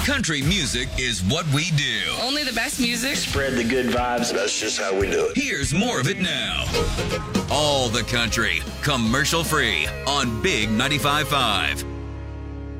Country music is what we do. Only the best music. Spread the good vibes. That's just how we do it. Here's more of it now. All the country, commercial free on Big 95.5.